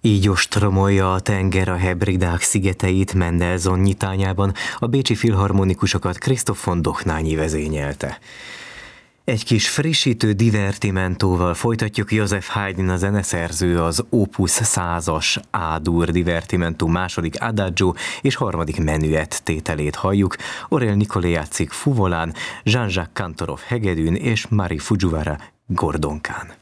Így ostromolja a tenger a Hebridák szigeteit Mendelssohn nyitányában, a bécsi filharmonikusokat Christoph von Dochnányi vezényelte. Egy kis frissítő divertimentóval folytatjuk. Joseph Haydn, a zeneszerző, az Opus 100-as A-dur divertimentum második adagio és harmadik menüett tételét halljuk. Aurel Nicolai játszik fuvolán, Jean-Jacques Kantorov hegedűn és Mari Fujiwara gordonkán.